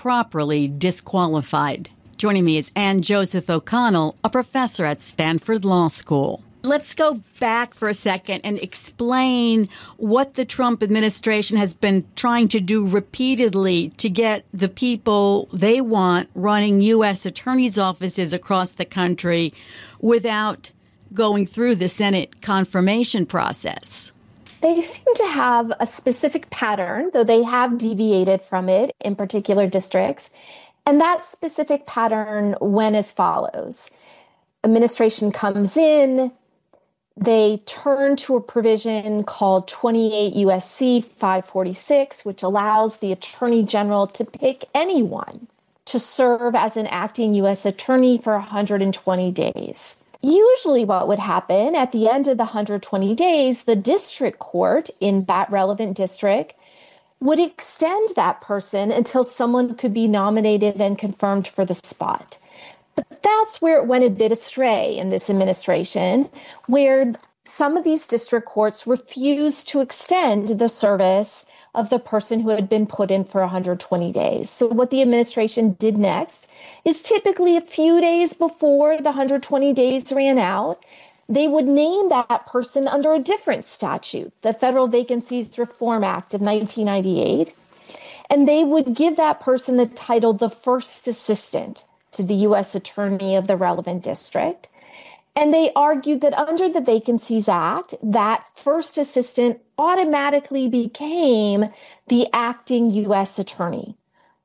properly disqualified. Joining me is Ann Joseph O'Connell, a professor at Stanford Law School. Let's go back for a second and explain what the Trump administration has been trying to do repeatedly to get the people they want running U.S. attorneys' offices across the country without going through the Senate confirmation process. They seem to have a specific pattern, though they have deviated from it in particular districts. And that specific pattern went as follows. Administration comes in, they turn to a provision called 28 U.S.C. 546, which allows the Attorney General to pick anyone to serve as an acting U.S. attorney for 120 days. Usually what would happen at the end of the 120 days, the district court in that relevant district would extend that person until someone could be nominated and confirmed for the spot. But that's where it went a bit astray in this administration, where some of these district courts refused to extend the service of the person who had been put in for 120 days. So what the administration did next is typically a few days before the 120 days ran out, they would name that person under a different statute, the Federal Vacancies Reform Act of 1998, and they would give that person the title the first assistant to the U.S. attorney of the relevant district. And they argued that under the Vacancies Act, that first assistant automatically became the acting U.S. attorney.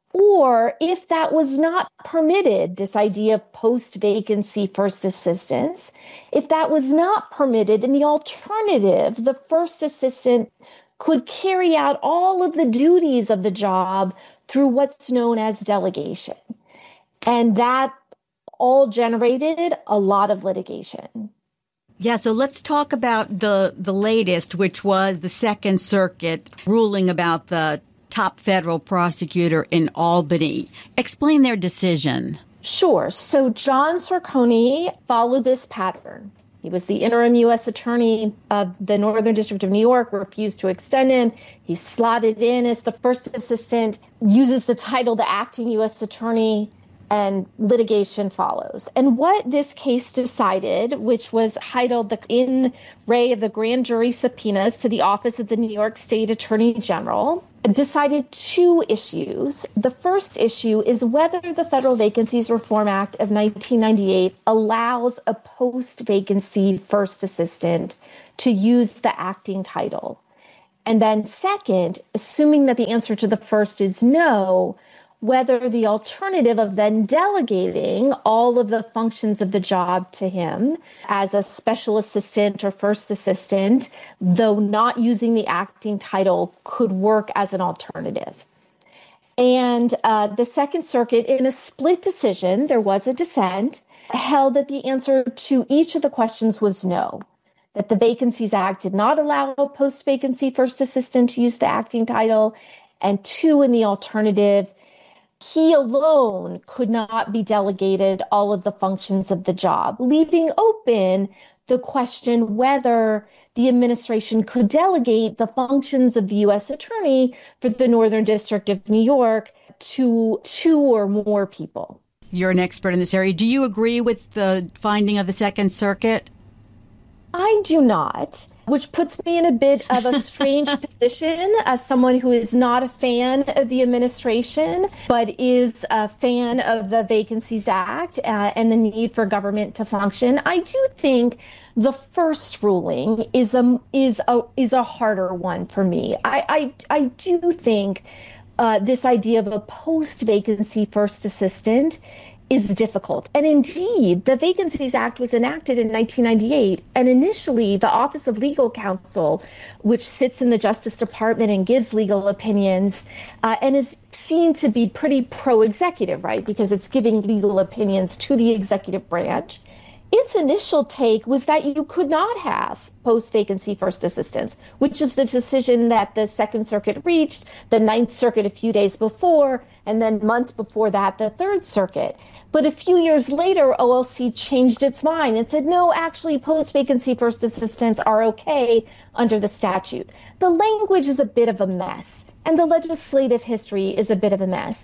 Or if that was not permitted, this idea of post-vacancy first assistants, if that was not permitted, in the alternative, the first assistant could carry out all of the duties of the job through what's known as delegation. And that all generated a lot of litigation. Yeah, so let's talk about the latest, which was the Second Circuit ruling about the top federal prosecutor in Albany. Explain their decision. Sure. So John Cerconi followed this pattern. He was the interim U.S. attorney of the Northern District of New York, refused to extend him. He's slotted in as the first assistant, uses the title the acting U.S. attorney, and litigation follows. And what this case decided, which was titled the in re of the grand jury subpoenas to the office of the New York State Attorney General, decided two issues. The first issue is whether the Federal Vacancies Reform Act of 1998 allows a post-vacancy first assistant to use the acting title. And then second, assuming that the answer to the first is no, whether the alternative of then delegating all of the functions of the job to him as a special assistant or first assistant, though not using the acting title, could work as an alternative. And the Second Circuit, in a split decision, there was a dissent, held that the answer to each of the questions was no, that the Vacancies Act did not allow a post-vacancy first assistant to use the acting title, and two, in the alternative, he alone could not be delegated all of the functions of the job, leaving open the question whether the administration could delegate the functions of the U.S. attorney for the Northern District of New York to two or more people. You're an expert in this area. Do you agree with the finding of the Second Circuit? I do not, which puts me in a bit of a strange position as someone who is not a fan of the administration, but is a fan of the Vacancies Act and the need for government to function. I do think the first ruling is a harder one for me. I do think this idea of a post-vacancy first assistant is difficult. And indeed, the Vacancies Act was enacted in 1998. And initially, the Office of Legal Counsel, which sits in the Justice Department and gives legal opinions, and is seen to be pretty pro-executive, right? Because it's giving legal opinions to the executive branch. Its initial take was that you could not have post-vacancy first assistants, which is the decision that the Second Circuit reached, the Ninth Circuit a few days before, and then months before that, the Third Circuit. But a few years later, OLC changed its mind and said, no, actually, post-vacancy first assistants are okay under the statute. The language is a bit of a mess, and the legislative history is a bit of a mess.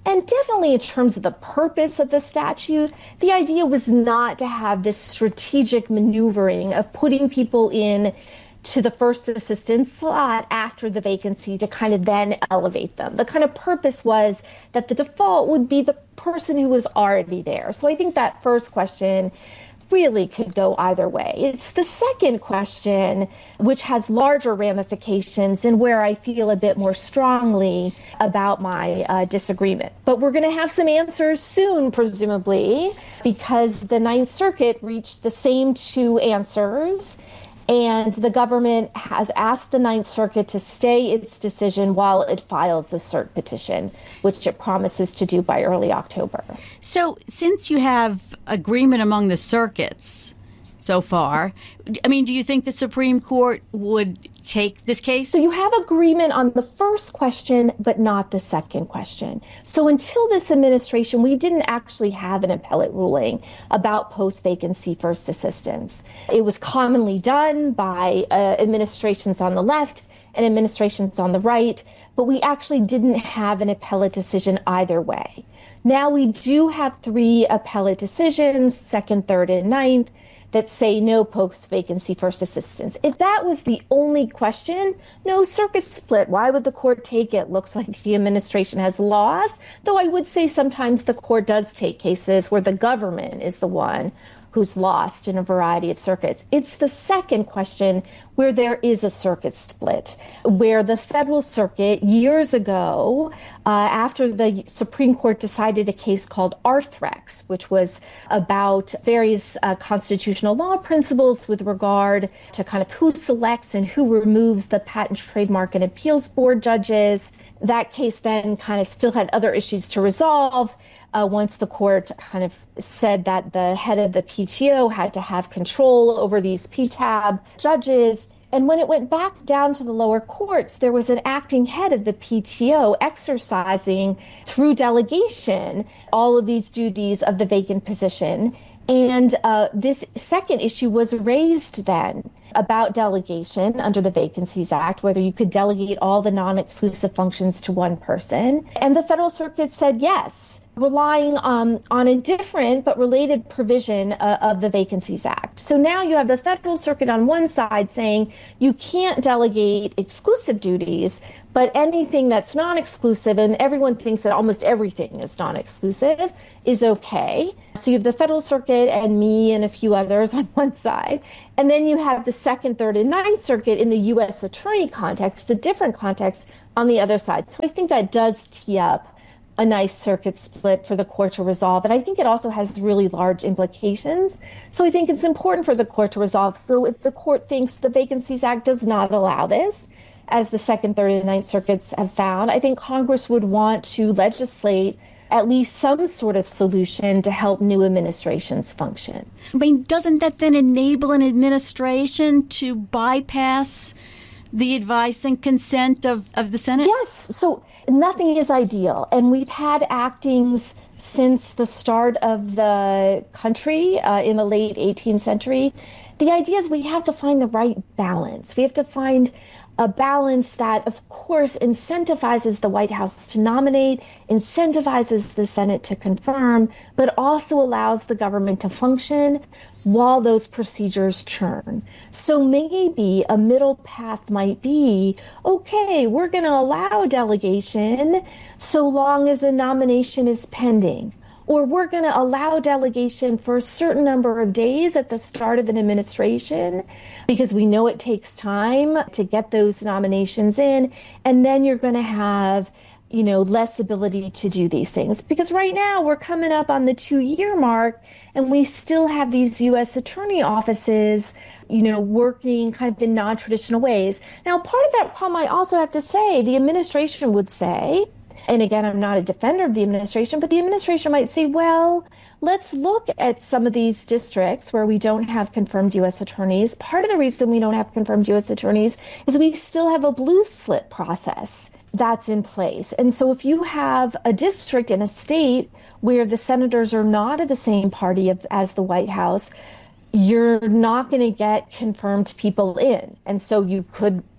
And definitely in terms of the purpose of the statute, the idea was not to have this strategic maneuvering of putting people in to the first assistant slot after the vacancy to kind of then elevate them. The kind of purpose was that the default would be the person who was already there. So I think that first question really could go either way. It's the second question, which has larger ramifications and where I feel a bit more strongly about my disagreement. But we're going to have some answers soon, presumably, because the Ninth Circuit reached the same two answers. And the government has asked the Ninth Circuit to stay its decision while it files a cert petition, which it promises to do by early October. So since you have agreement among the circuits so far, I mean, do you think the Supreme Court would take this case? So you have agreement on the first question, but not the second question. So until this administration, we didn't actually have an appellate ruling about post-vacancy first assistance. It was commonly done by administrations on the left and administrations on the right, but we actually didn't have an appellate decision either way. Now we do have 3 appellate decisions, second, third, and ninth, that say no post-vacancy first assistance. If that was the only question, no circuit split. Why would the court take it? Looks like the administration has lost, though I would say sometimes the court does take cases where the government is the one who's lost in a variety of circuits. It's the second question where there is a circuit split, where the Federal Circuit years ago, after the Supreme Court decided a case called Arthrex, which was about various constitutional law principles with regard to kind of who selects and who removes the Patent, Trademark, and Appeals Board judges. That case then kind of still had other issues to resolve. Once the court kind of said that the head of the PTO had to have control over these PTAB judges. And when it went back down to the lower courts, there was an acting head of the PTO exercising through delegation all of these duties of the vacant position. And this second issue was raised then about delegation under the Vacancies Act, whether you could delegate all the non-exclusive functions to one person. And the Federal Circuit said yes, relying on a different but related provision of the Vacancies Act. So now you have the Federal Circuit on one side saying you can't delegate exclusive duties, but anything that's non-exclusive, and everyone thinks that almost everything is non-exclusive, is okay. So you have the Federal Circuit and me and a few others on one side. And then you have the Second, Third, and Ninth Circuit in the U.S. attorney context, a different context, on the other side. So I think that does tee up a nice circuit split for the court to resolve. And I think it also has really large implications. So I think it's important for the court to resolve. So if the court thinks the Vacancies Act does not allow this, as the Second, Third, and Ninth Circuits have found, I think Congress would want to legislate at least some sort of solution to help new administrations function. I mean, doesn't that then enable an administration to bypass the advice and consent of the Senate? Yes. So nothing is ideal. And we've had actings since the start of the country in the late 18th century. The idea is we have to find the right balance. We have to find a balance that, of course, incentivizes the White House to nominate, incentivizes the Senate to confirm, but also allows the government to function while those procedures churn. So maybe a middle path might be, okay, we're going to allow delegation so long as a nomination is pending. Or we're going to allow delegation for a certain number of days at the start of an administration because we know it takes time to get those nominations in. And then you're going to have, less ability to do these things. Because right now we're coming up on the 2-year mark and we still have these U.S. attorney offices, working kind of in non-traditional ways. Now, part of that problem, I also have to say, the administration would say, and again, I'm not a defender of the administration, but the administration might say, well, let's look at some of these districts where we don't have confirmed U.S. attorneys. Part of the reason we don't have confirmed U.S. attorneys is we still have a blue slip process that's in place. And so if you have a district in a state where the senators are not of the same party as the White House, you're not going to get confirmed people in. And so you could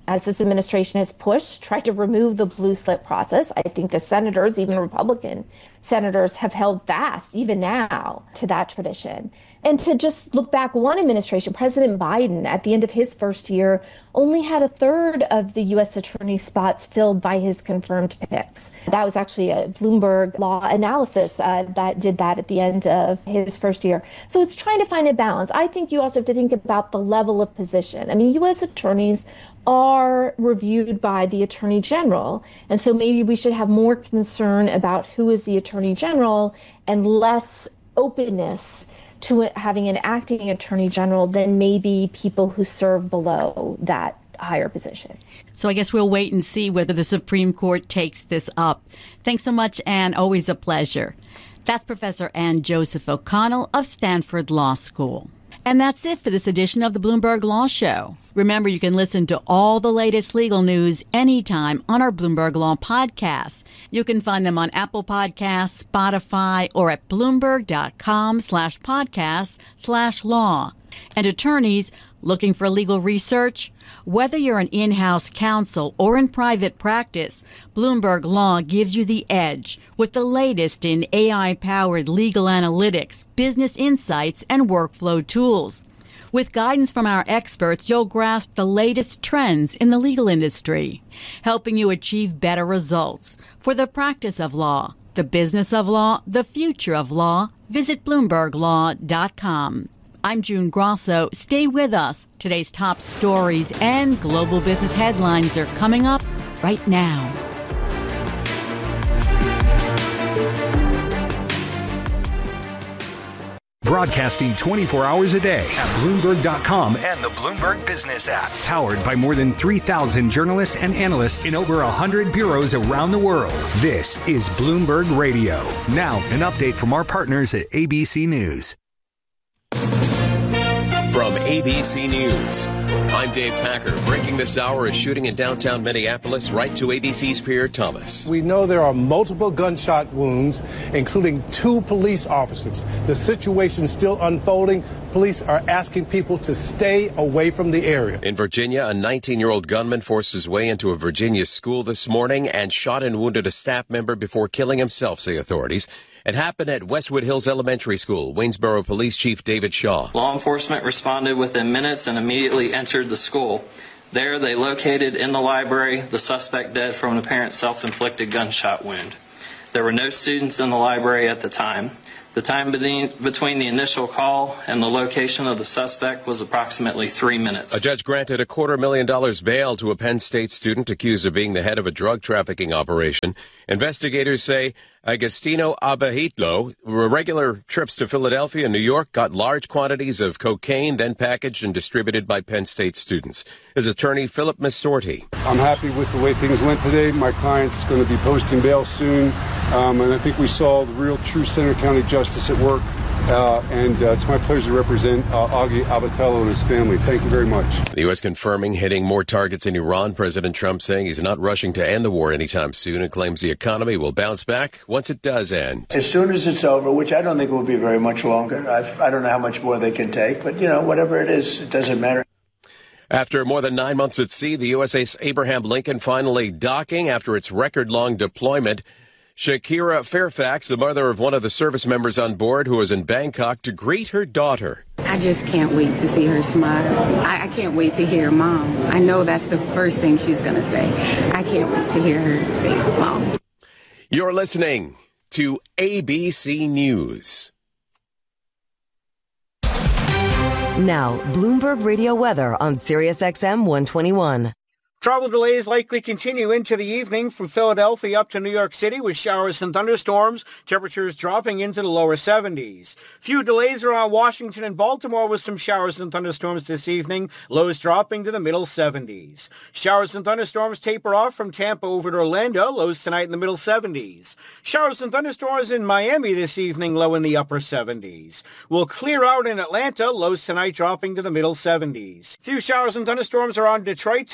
as this administration has pushed, tried to remove the blue slip process. I think the senators, even Republican senators, have held fast, even now, to that tradition. And to just look back one administration, President Biden, at the end of his first year, only had a third of the U.S. attorney spots filled by his confirmed picks. That was actually a Bloomberg law analysis that did that at the end of his first year. So it's trying to find a balance. I think you also have to think about the level of position. I mean, U.S. attorneys are reviewed by the Attorney General. And so maybe we should have more concern about who is the Attorney General and less openness to having an acting Attorney General than maybe people who serve below that higher position. So I guess we'll wait and see whether the Supreme Court takes this up. Thanks so much, Ann. Always a pleasure. That's Professor Ann Joseph O'Connell of Stanford Law School. And that's it for this edition of the Bloomberg Law Show. Remember, you can listen to all the latest legal news anytime on our Bloomberg Law podcasts. You can find them on Apple Podcasts, Spotify, or at Bloomberg.com/podcasts/law. And attorneys looking for legal research? Whether you're an in-house counsel or in private practice, Bloomberg Law gives you the edge with the latest in AI-powered legal analytics, business insights, and workflow tools. With guidance from our experts, you'll grasp the latest trends in the legal industry, helping you achieve better results for the practice of law, the business of law, the future of law. Visit BloombergLaw.com. I'm June Grosso. Stay with us. Today's top stories and global business headlines are coming up right now. Broadcasting 24 hours a day at Bloomberg.com and the Bloomberg Business app. Powered by more than 3,000 journalists and analysts in over 100 bureaus around the world. This is Bloomberg Radio. Now, an update from our partners at ABC News. From ABC News, I'm Dave Packer. Breaking this hour, a shooting in downtown Minneapolis, right to ABC's Pierre Thomas. We know there are multiple gunshot wounds, including 2 police officers. The situation still unfolding. Police are asking people to stay away from the area. In Virginia, a 19-year-old gunman forced his way into a Virginia school this morning and shot and wounded a staff member before killing himself, say authorities. It happened at Westwood Hills Elementary School. Waynesboro Police Chief David Shaw. Law enforcement responded within minutes and immediately entered the school. There, they located in the library the suspect dead from an apparent self-inflicted gunshot wound. There were no students in the library at the time. The time between the initial call and the location of the suspect was approximately 3 minutes. A judge granted a $250,000 bail to a Penn State student accused of being the head of a drug trafficking operation. Investigators say Agostino Abahitlo, regular trips to Philadelphia and New York, got large quantities of cocaine, then packaged and distributed by Penn State students. His attorney, Philip Massorti. I'm happy with the way things went today. My client's going to be posting bail soon. And I think we saw the real true Senator County justice at work. And it's my pleasure to represent Augie Abatello and his family. Thank you very much. The U.S. confirming hitting more targets in Iran. President Trump saying he's not rushing to end the war anytime soon and claims the economy will bounce back once it does end. As soon as it's over, which I don't think will be very much longer. I don't know how much more they can take, but, whatever it is, it doesn't matter. After more than 9 months at sea, the USS Abraham Lincoln finally docking after its record-long deployment. Shakira Fairfax, the mother of one of the service members on board who was in Bangkok to greet her daughter. I just can't wait to see her smile. I can't wait to hear Mom. I know that's the first thing she's going to say. I can't wait to hear her say Mom. You're listening to ABC News. Now, Bloomberg Radio weather on SiriusXM 121. Travel delays likely continue into the evening from Philadelphia up to New York City with showers and thunderstorms, temperatures dropping into the lower 70s. Few delays around Washington and Baltimore with some showers and thunderstorms this evening, lows dropping to the middle 70s. Showers and thunderstorms taper off from Tampa over to Orlando, lows tonight in the middle 70s. Showers and thunderstorms in Miami this evening, low in the upper 70s. Will clear out in Atlanta, lows tonight dropping to the middle 70s. Few showers and thunderstorms around Detroit tonight, temperatures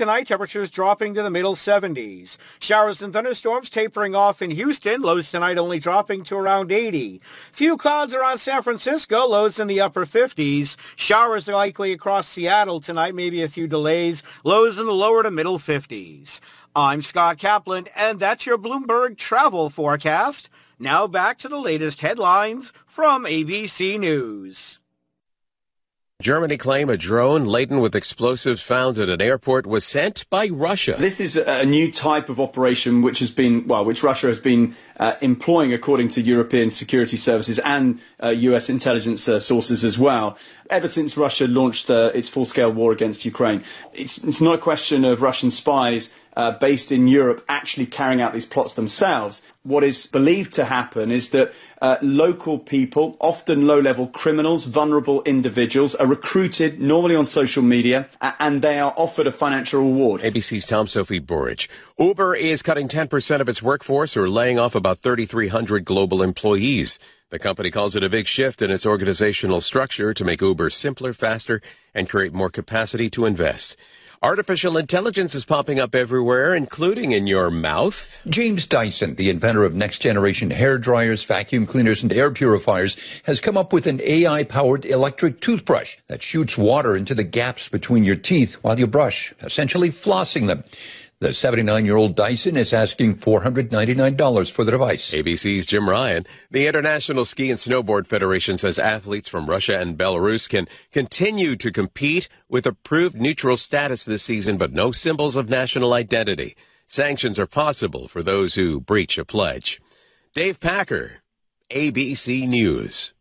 temperatures dropping to the middle 70s. Showers and thunderstorms tapering off in Houston, lows tonight only dropping to around 80. Few clouds around San Francisco, lows in the upper 50s. Showers are likely across Seattle tonight, maybe a few delays, lows in the lower to middle 50s. I'm Scott Kaplan, and that's your Bloomberg travel forecast. Now back to the latest headlines from ABC News. Germany claim a drone laden with explosives found at an airport was sent by Russia. This is a new type of operation which Russia has been employing, according to European security services and US intelligence sources as well, ever since Russia launched its full-scale war against Ukraine. It's not a question of Russian spies based in Europe actually carrying out these plots themselves. What is believed to happen is that local people, often low-level criminals, vulnerable individuals, are recruited normally on social media and they are offered a financial reward. ABC's Tom Sophie Burridge. Uber is cutting 10% of its workforce or laying off about 3,300 global employees. The company calls it a big shift in its organizational structure to make Uber simpler, faster, and create more capacity to invest. Artificial intelligence is popping up everywhere, including in your mouth. James Dyson, the inventor of next-generation hair dryers, vacuum cleaners, and air purifiers, has come up with an AI-powered electric toothbrush that shoots water into the gaps between your teeth while you brush, essentially flossing them. The 79-year-old Dyson is asking $499 for the device. ABC's Jim Ryan. The International Ski and Snowboard Federation says athletes from Russia and Belarus can continue to compete with approved neutral status this season, but no symbols of national identity. Sanctions are possible for those who breach a pledge. Dave Packer, ABC News.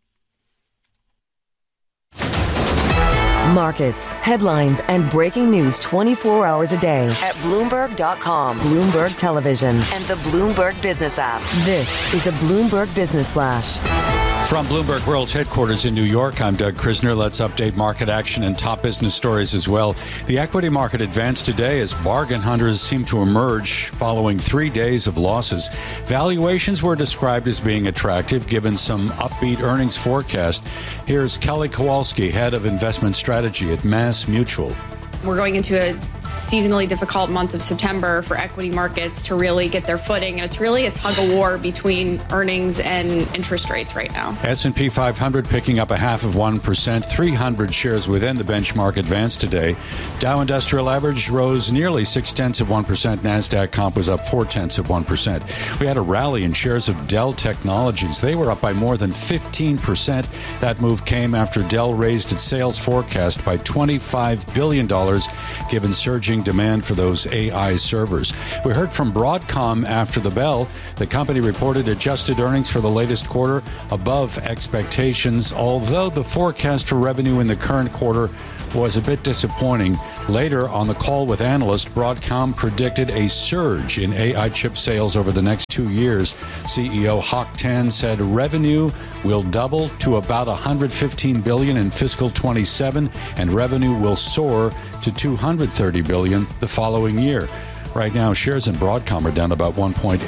Markets, headlines, and breaking news 24 hours a day at Bloomberg.com, Bloomberg Television, and the Bloomberg Business app. This is a Bloomberg Business Flash. From Bloomberg World Headquarters in New York, I'm Doug Krisner. Let's update market action and top business stories as well. The equity market advanced today as bargain hunters seem to emerge following 3 days of losses. Valuations were described as being attractive given some upbeat earnings forecast. Here's Kelly Kowalski, head of investment strategy at Mass Mutual. We're going into a seasonally difficult month of September for equity markets to really get their footing, and it's really a tug-of-war between earnings and interest rates right now. S&P 500 picking up 0.5%. 300 shares within the benchmark advanced today. Dow Industrial Average rose nearly 0.6%. NASDAQ Comp was up 0.4%. We had a rally in shares of Dell Technologies. They were up by more than 15%. That move came after Dell raised its sales forecast by $25 billion, given surging demand for those AI servers. We heard from Broadcom after the bell. The company reported adjusted earnings for the latest quarter above expectations, although the forecast for revenue in the current quarter was a bit disappointing. Later on the call with analysts, Broadcom predicted a surge in AI chip sales over the next 2 years. CEO Hock Tan said revenue will double to about $115 billion in fiscal 27, and revenue will soar to $230 billion the following year. Right now, shares in Broadcom are down about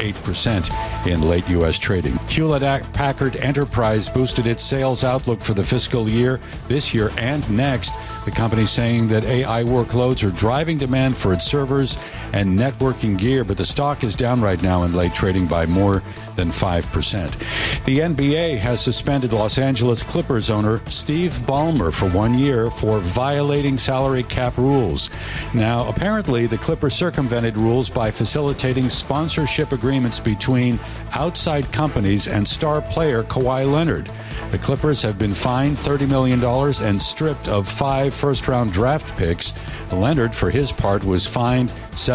1.8% in late U.S. trading. Hewlett-Packard Enterprise boosted its sales outlook for the fiscal year this year and next. The company saying that AI workloads are driving demand for its servers and networking gear, but the stock is down right now in late trading by more than 5%. The NBA has suspended Los Angeles Clippers owner Steve Ballmer for 1 year for violating salary cap rules. Now, apparently, the Clippers circumvented rules by facilitating sponsorship agreements between outside companies and star player Kawhi Leonard. The Clippers have been fined $30 million and stripped of 5 first-round draft picks. Leonard, for his part, was fined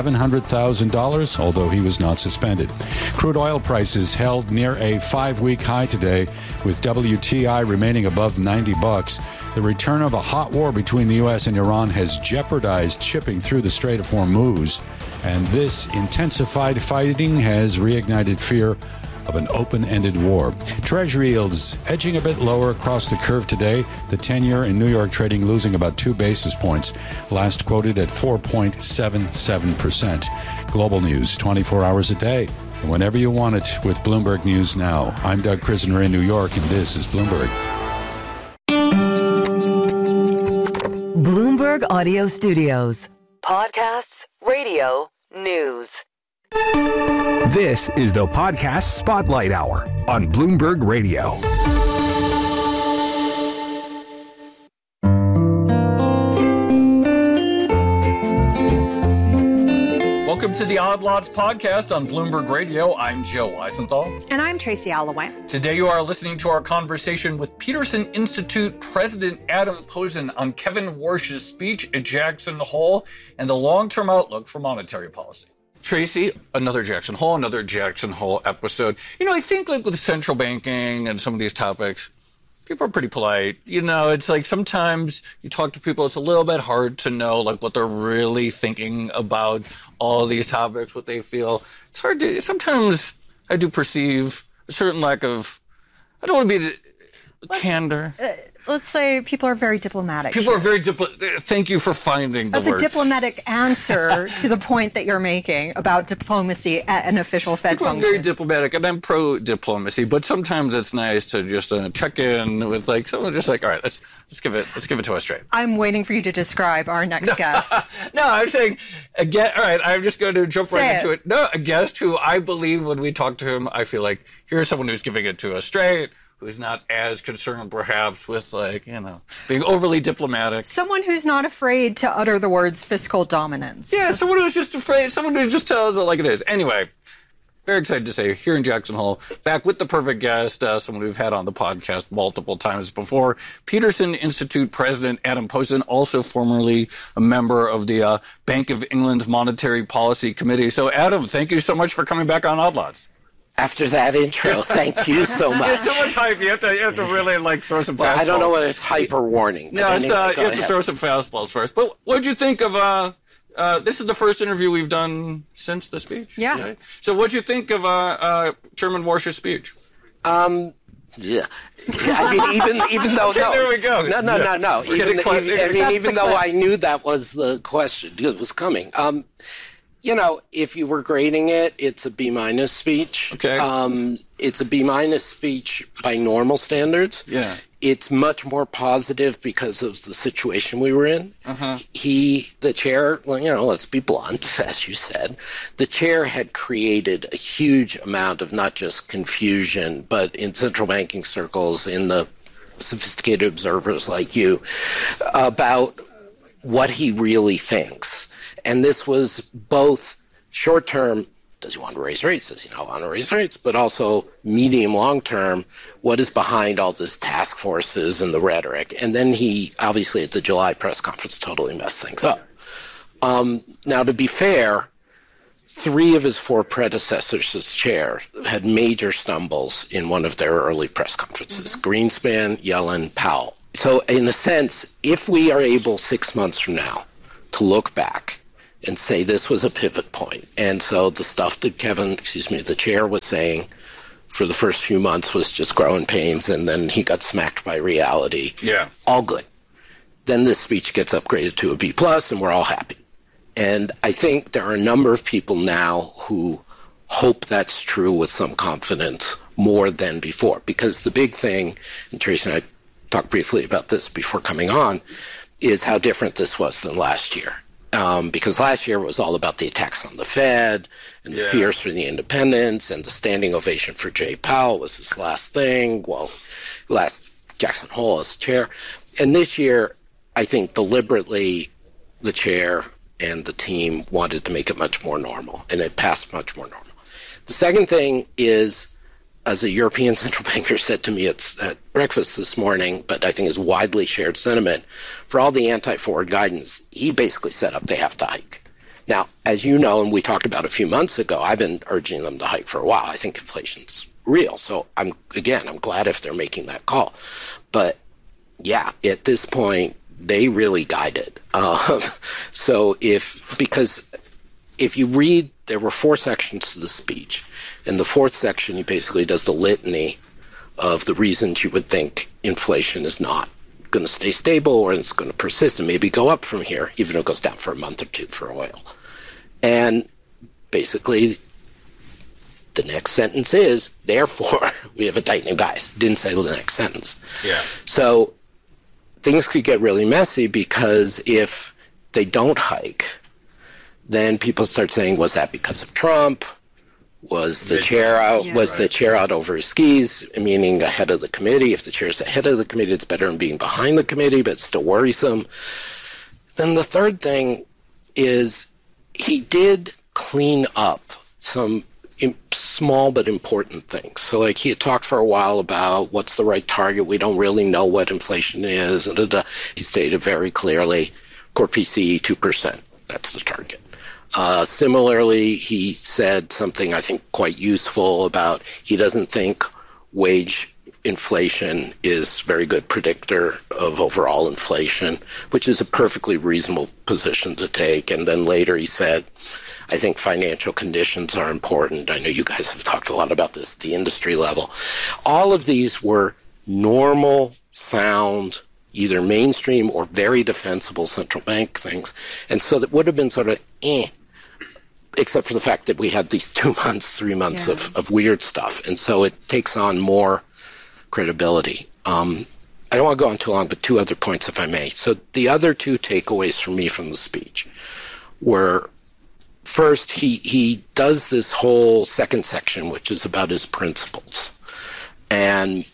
$700,000, although he was not suspended. Crude oil prices held near a 5-week high today, with WTI remaining above $90. The return of a hot war between the U.S. and Iran has jeopardized shipping through the Strait of Hormuz, and this intensified fighting has reignited fear of an open-ended war. Treasury yields edging a bit lower across the curve today. The 10-year in New York trading losing about 2 basis points, last quoted at 4.77%. Global news 24 hours a day, and whenever you want it with Bloomberg News Now. I'm Doug Krisner in New York, and this is Bloomberg. Bloomberg Audio Studios. Podcasts, radio, news. This is the Podcast Spotlight Hour on Bloomberg Radio. Welcome to the Odd Lots podcast on Bloomberg Radio. I'm Joe Weisenthal. And I'm Tracy Alloway. Today you are listening to our conversation with Peterson Institute President Adam Posen on Kevin Warsh's speech at Jackson Hole and the long-term outlook for monetary policy. Tracy, another Jackson Hole episode. You know, I think like with central banking and some of these topics, people are pretty polite. You know, it's like sometimes you talk to people, it's a little bit hard to know like what they're really thinking about all of these topics, what they feel. It's hard to, sometimes I do perceive a certain lack of, I don't want to be candor. Let's say people are very diplomatic. People are very diplomatic. Thank you for finding the word. That's a diplomatic answer to the point that you're making about diplomacy at an official Fed function. I'm very diplomatic, and I'm pro-diplomacy, but sometimes it's nice to just check in with like someone just like, all right, let's give it to us straight. I'm waiting for you to describe our next guest. No, I'm saying again. All right, I'm just going to jump right into it. No, a guest who I believe when we talk to him, I feel like here's someone who's giving it to us straight, who's not as concerned perhaps with like, you know, being overly diplomatic. Someone who's not afraid to utter the words fiscal dominance. Yeah, someone who's just afraid, someone who just tells it like it is. Anyway, very excited to say here in Jackson Hole, back with the perfect guest, someone we've had on the podcast multiple times before, Peterson Institute President Adam Posen, also formerly a member of the Bank of England's Monetary Policy Committee. So Adam, thank you so much for coming back on Odd Lots. After that intro, thank you so much. It's so much hype. You have to really like throw some fastballs. I don't know whether it's hype or warning. No, it's, anyway, you have to throw some fastballs first. But what did you think of? This is the first interview we've done since the speech. Yeah. Right? So what did you think of Chairman Warsh's speech? Yeah. I mean, even though there we go. No. Even though I knew that was the question, it was coming. You know, if you were grading it, it's a B- speech. Okay. It's a B- speech by normal standards. Yeah. It's much more positive because of the situation we were in. Uh-huh. The chair, well, you know, let's be blunt, as you said, the chair had created a huge amount of not just confusion, but in central banking circles, in the sophisticated observers like you, about what he really thinks. And this was both short-term, does he want to raise rates? Does he not want to raise rates? But also medium, long-term, what is behind all this task forces and the rhetoric? And then he, obviously, at the July press conference, totally messed things up. Now, to be fair, 3 of his 4 predecessors as chair had major stumbles in one of their early press conferences. Greenspan, Yellen, Powell. So, in a sense, if we are able 6 months from now to look back and say this was a pivot point. And so the stuff that the chair was saying for the first few months was just growing pains, and then he got smacked by reality. Yeah. All good. Then this speech gets upgraded to a B+, and we're all happy. And I think there are a number of people now who hope that's true with some confidence more than before. Because the big thing, and Tracy and I talked briefly about this before coming on, is how different this was than last year. Because last year was all about the attacks on the Fed and the fears for the independents, and the standing ovation for Jay Powell was his last thing. Well, last Jackson Hole as chair. And this year, I think deliberately the chair and the team wanted to make it much more normal, and it passed much more normal. The second thing is, as a European central banker said to me at breakfast this morning, but I think is widely shared sentiment, for all the anti-forward guidance, he basically set up they have to hike. Now, as you know, and we talked about a few months ago, I've been urging them to hike for a while. I think inflation's real. So I'm glad if they're making that call. But yeah, at this point, they really guided. Because if you read, there were 4 sections to the speech. In the 4th section, he basically does the litany of the reasons you would think inflation is not going to stay stable, or it's going to persist and maybe go up from here, even if it goes down for a month or 2 for oil. And basically, the next sentence is, therefore, we have a tightening bias. Didn't say the next sentence. Yeah. So things could get really messy, because if they don't hike, then people start saying, was that because of Trump? Was the chair out? Yeah, was the chair out over his skis, meaning ahead of the committee? If the chair's ahead of the committee, it's better than being behind the committee, but it's still worrisome. Then the third thing is he did clean up some small but important things. So, like, he had talked for a while about what's the right target. We don't really know what inflation is. He stated very clearly, core PCE 2%. That's the target. Similarly, he said something I think quite useful about he doesn't think wage inflation is a very good predictor of overall inflation, which is a perfectly reasonable position to take. And then later he said, I think financial conditions are important. I know you guys have talked a lot about this at the industry level. All of these were normal, sound, either mainstream or very defensible central bank things. And so that would have been sort of except for the fact that we had these 2 months, 3 months of weird stuff. And so it takes on more credibility. I don't want to go on too long, but 2 other points, if I may. So the other 2 takeaways for me from the speech were, first, he does this whole second section, which is about his principles. And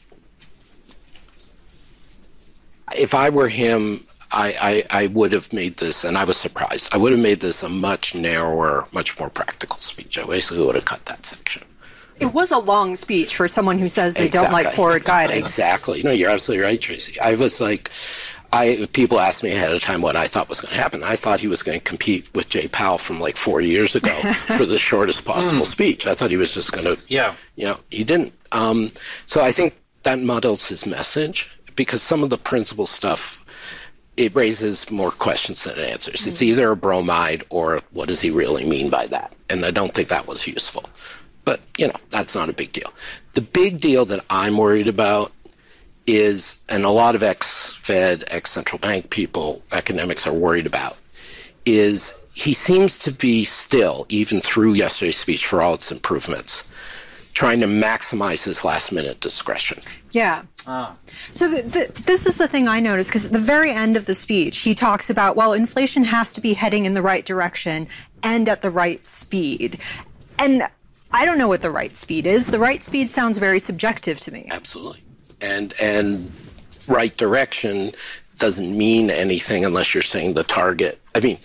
if I were him, I would have made this, and I was surprised, I would have made this a much narrower, much more practical speech. I basically would have cut that section. It was a long speech for someone who says they don't like forward guidance. Exactly. No, you're absolutely right, Tracy. I was like, people asked me ahead of time what I thought was going to happen. I thought he was going to compete with Jay Powell from like 4 years ago for the shortest possible speech. I thought he was just going to, he didn't. So I think that muddles his message because some of the principal stuff, it raises more questions than it answers. Mm-hmm. It's either a bromide or what does he really mean by that? And I don't think that was useful. But, that's not a big deal. The big deal that I'm worried about is, and a lot of ex-Fed, ex-central bank people, academics are worried about, is he seems to be still, even through yesterday's speech for all its improvements, trying to maximize his last-minute discretion. Yeah. So this is the thing I noticed, because at the very end of the speech, he talks about, inflation has to be heading in the right direction and at the right speed. And I don't know what the right speed is. The right speed sounds very subjective to me. Absolutely. And right direction doesn't mean anything unless you're saying the target. I mean,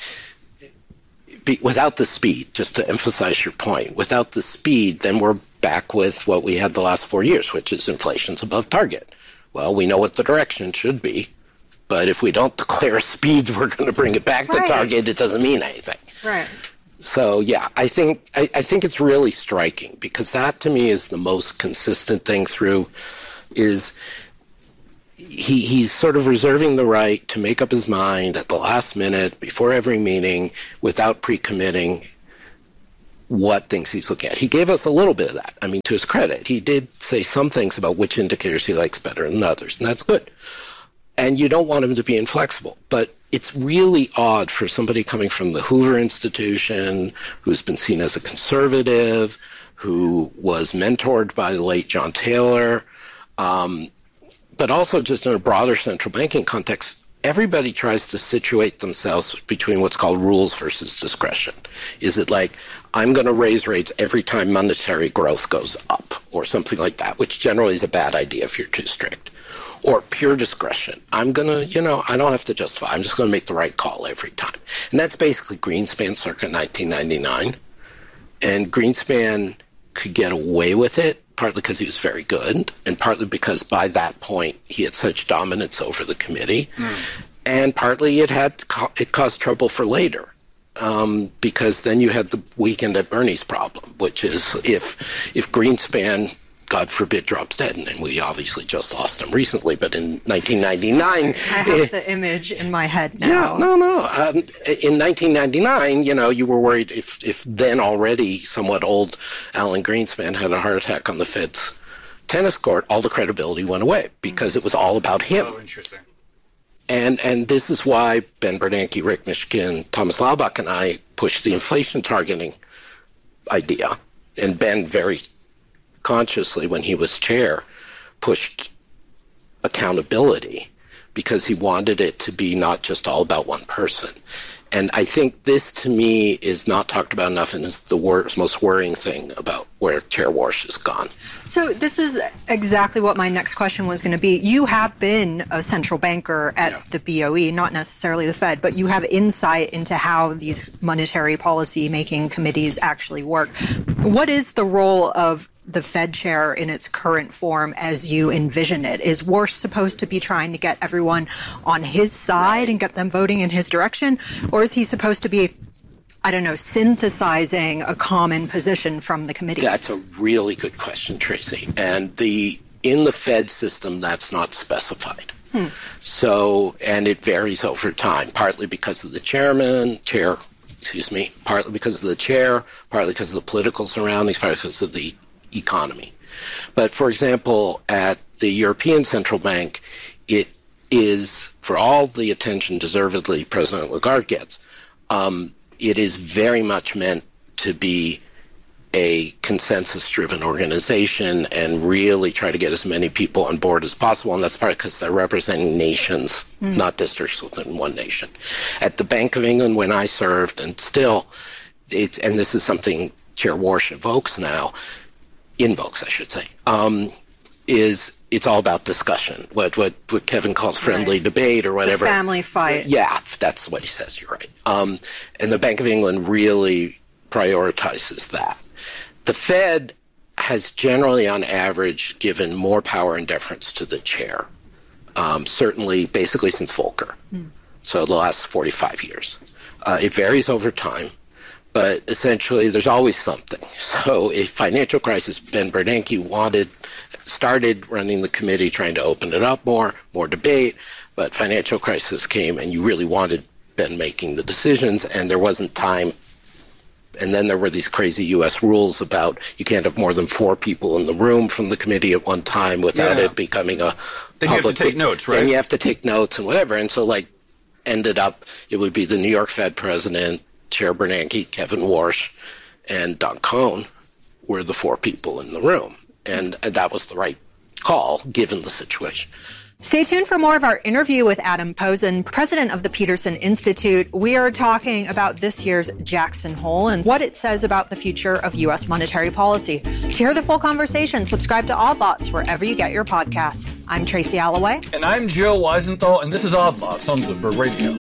without the speed, just to emphasize your point, without the speed, then we're back with what we had the last 4 years, which is inflation's above target. Well, we know what the direction should be, but if we don't declare a speed, we're going to bring it back to target. It doesn't mean anything. Right. So, I think it's really striking because that to me is the most consistent thing through is he's sort of reserving the right to make up his mind at the last minute before every meeting without pre-committing what things he's looking at. He gave us a little bit of that. I mean, to his credit, he did say some things about which indicators he likes better than others, and that's good. And you don't want him to be inflexible. But it's really odd for somebody coming from the Hoover Institution, who's been seen as a conservative, who was mentored by the late John Taylor, but also just in a broader central banking context, everybody tries to situate themselves between what's called rules versus discretion. Is it like, I'm going to raise rates every time monetary growth goes up, or something like that, which generally is a bad idea if you're too strict. Or pure discretion. I'm going to, I don't have to justify. I'm just going to make the right call every time. And that's basically Greenspan circa 1999. And Greenspan could get away with it, partly because he was very good, and partly because by that point he had such dominance over the committee, and partly it caused trouble for later, because then you had the weekend at Bernie's problem, which is if Greenspan, God forbid, drops dead, and we obviously just lost him recently, but in 1999... I have the image in my head Yeah, now. no. In 1999, you were worried if then already somewhat old Alan Greenspan had a heart attack on the Fed's tennis court, all the credibility went away because it was all about him. Oh, interesting. And this is why Ben Bernanke, Rick Mishkin, Thomas Laubach, and I pushed the inflation targeting idea, and Ben very consciously, when he was chair, pushed accountability because he wanted it to be not just all about one person. And I think this, to me, is not talked about enough and is the most worrying thing about where Chair Warsh has gone. So this is exactly what my next question was going to be. You have been a central banker at the BOE, not necessarily the Fed, but you have insight into how these monetary policy making committees actually work. What is the role of the Fed chair in its current form as you envision it? Is Warsh supposed to be trying to get everyone on his side and get them voting in his direction? Or is he supposed to be, I don't know, synthesizing a common position from the committee? That's a really good question, Tracy. And in the Fed system, that's not specified. So, and it varies over time, partly because of the chair, partly because of the chair, partly because of the political surroundings, partly because of the economy. But for example, at the European Central Bank, it is, for all the attention deservedly President Lagarde gets, it is very much meant to be a consensus-driven organization and really try to get as many people on board as possible. And that's partly because they're representing nations, not districts within one nation. At the Bank of England, when I served, and still, and this is something Chair Warsh invokes, is it's all about discussion. What Kevin calls friendly debate or whatever. The family fight. Yeah, that's what he says. You're right. And the Bank of England really prioritizes that. The Fed has generally, on average, given more power and deference to the chair. Certainly, basically since Volcker. So the last 45 years. It varies over time. But essentially, there's always something. So if financial crisis, Ben Bernanke started running the committee, trying to open it up more debate, but financial crisis came and you really wanted Ben making the decisions and there wasn't time. And then there were these crazy U.S. rules about you can't have more than 4 people in the room from the committee at one time without it becoming a then public... Then you have to take notes, right? Then you have to take notes and whatever. And so ended up, it would be the New York Fed president, Chair Bernanke, Kevin Warsh, and Don Cohn were the 4 people in the room. And that was the right call, given the situation. Stay tuned for more of our interview with Adam Posen, president of the Peterson Institute. We are talking about this year's Jackson Hole and what it says about the future of U.S. monetary policy. To hear the full conversation, subscribe to Odd Lots wherever you get your podcasts. I'm Tracy Alloway. And I'm Joe Weisenthal, and this is Odd Lots on Bloomberg Radio.